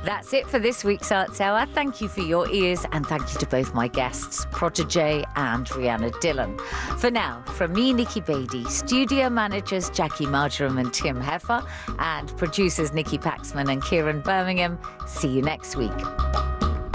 That's it for this week's Arts Hour. Thank you for your ears and thank you to both my guests, Protégé and Rhianna Dillon. For now, from me, Nikki Beattie, studio managers Jackie Marjoram and Tim Heffer, and producers Nikki Paxman and Kieran Birmingham. See you next week.